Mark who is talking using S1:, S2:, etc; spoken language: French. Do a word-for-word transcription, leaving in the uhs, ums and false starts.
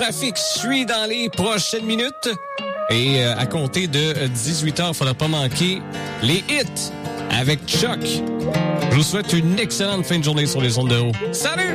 S1: trafic suit dans les prochaines minutes. Et euh, à compter de dix-huit heures, il ne faudra pas manquer les hits avec Chuck. Je vous souhaite une excellente fin de journée sur les ondes de haut. Salut!